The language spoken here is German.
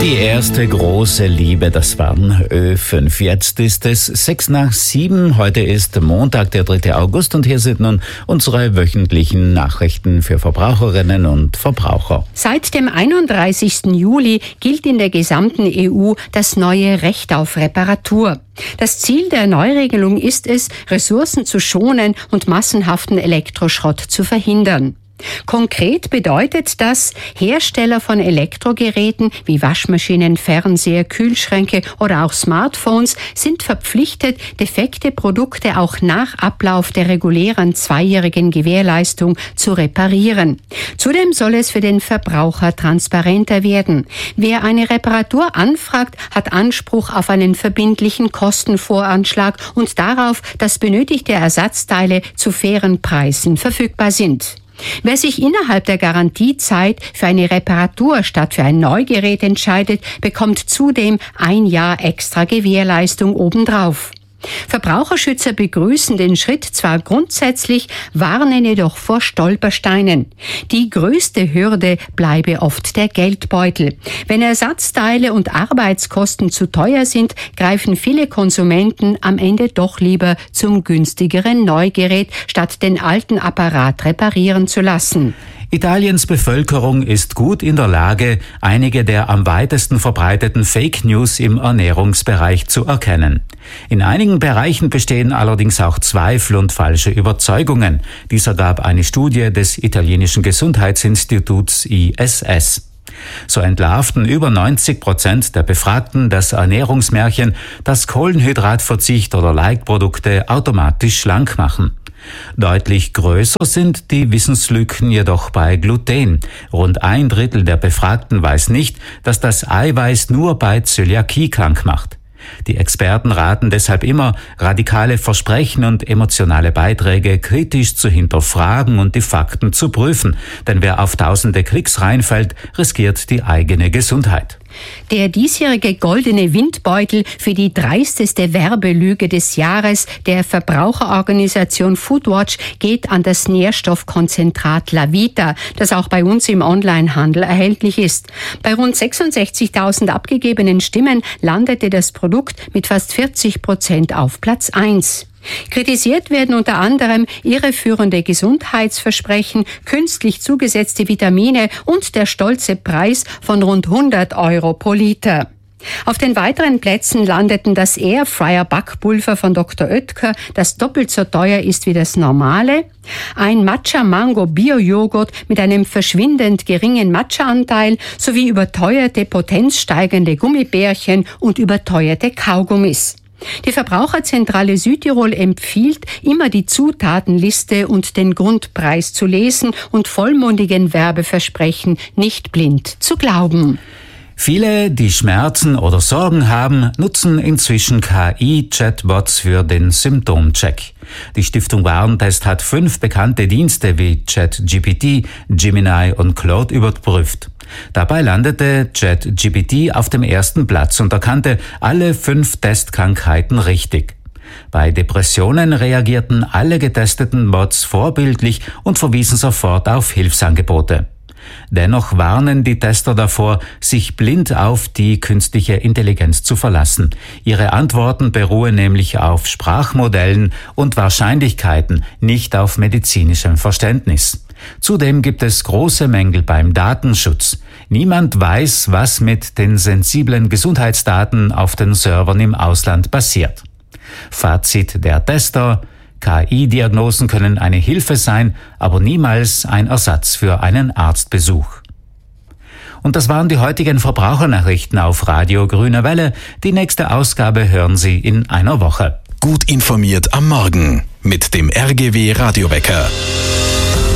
Die erste große Liebe, das waren Ö5. Jetzt ist es 6:06. Heute ist Montag, der 3. August und hier sind nun unsere wöchentlichen Nachrichten für Verbraucherinnen und Verbraucher. Seit dem 31. Juli gilt in der gesamten EU das neue Recht auf Reparatur. Das Ziel der Neuregelung ist es, Ressourcen zu schonen und massenhaften Elektroschrott zu verhindern. Konkret bedeutet das, Hersteller von Elektrogeräten wie Waschmaschinen, Fernseher, Kühlschränke oder auch Smartphones sind verpflichtet, defekte Produkte auch nach Ablauf der regulären 2-jährigen Gewährleistung zu reparieren. Zudem soll es für den Verbraucher transparenter werden. Wer eine Reparatur anfragt, hat Anspruch auf einen verbindlichen Kostenvoranschlag und darauf, dass benötigte Ersatzteile zu fairen Preisen verfügbar sind. Wer sich innerhalb der Garantiezeit für eine Reparatur statt für ein Neugerät entscheidet, bekommt zudem 1 Jahr extra Gewährleistung obendrauf. Verbraucherschützer begrüßen den Schritt zwar grundsätzlich, warnen jedoch vor Stolpersteinen. Die größte Hürde bleibe oft der Geldbeutel. Wenn Ersatzteile und Arbeitskosten zu teuer sind, greifen viele Konsumenten am Ende doch lieber zum günstigeren Neugerät, statt den alten Apparat reparieren zu lassen. Italiens Bevölkerung ist gut in der Lage, einige der am weitesten verbreiteten Fake News im Ernährungsbereich zu erkennen. In einigen Bereichen bestehen allerdings auch Zweifel und falsche Überzeugungen. Dies ergab eine Studie des italienischen Gesundheitsinstituts ISS. So entlarvten über 90% der Befragten das Ernährungsmärchen, dass Kohlenhydratverzicht oder Leitprodukte automatisch schlank machen. Deutlich größer sind die Wissenslücken jedoch bei Gluten. Rund 1/3 der Befragten weiß nicht, dass das Eiweiß nur bei Zöliakie krank macht. Die Experten raten deshalb immer, radikale Versprechen und emotionale Beiträge kritisch zu hinterfragen und die Fakten zu prüfen. Denn wer auf tausende Klicks reinfällt, riskiert die eigene Gesundheit. Der diesjährige goldene Windbeutel für die dreisteste Werbelüge des Jahres der Verbraucherorganisation Foodwatch geht an das Nährstoffkonzentrat Lavita, das auch bei uns im Onlinehandel erhältlich ist. Bei rund 66.000 abgegebenen Stimmen landete das Produkt mit fast 40% auf Platz 1. Kritisiert werden unter anderem irreführende Gesundheitsversprechen, künstlich zugesetzte Vitamine und der stolze Preis von rund 100 € pro Liter. Auf den weiteren Plätzen landeten das Airfryer-Backpulver von Dr. Oetker, das doppelt so teuer ist wie das normale, ein Matcha-Mango-Bio-Joghurt mit einem verschwindend geringen Matcha-Anteil sowie überteuerte, potenzsteigernde Gummibärchen und überteuerte Kaugummis. Die Verbraucherzentrale Südtirol empfiehlt, immer die Zutatenliste und den Grundpreis zu lesen und vollmundigen Werbeversprechen nicht blind zu glauben. Viele, die Schmerzen oder Sorgen haben, nutzen inzwischen KI-Chatbots für den Symptomcheck. Die Stiftung Warentest hat 5 bekannte Dienste wie ChatGPT, Gemini und Claude überprüft. Dabei landete ChatGPT auf dem ersten Platz und erkannte alle 5 Testkrankheiten richtig. Bei Depressionen reagierten alle getesteten Bots vorbildlich und verwiesen sofort auf Hilfsangebote. Dennoch warnen die Tester davor, sich blind auf die künstliche Intelligenz zu verlassen. Ihre Antworten beruhen nämlich auf Sprachmodellen und Wahrscheinlichkeiten, nicht auf medizinischem Verständnis. Zudem gibt es große Mängel beim Datenschutz. Niemand weiß, was mit den sensiblen Gesundheitsdaten auf den Servern im Ausland passiert. Fazit der Tester: KI-Diagnosen können eine Hilfe sein, aber niemals ein Ersatz für einen Arztbesuch. Und das waren die heutigen Verbrauchernachrichten auf Radio Grüne Welle. Die nächste Ausgabe hören Sie in einer Woche. Gut informiert am Morgen mit dem RGW Radiowecker.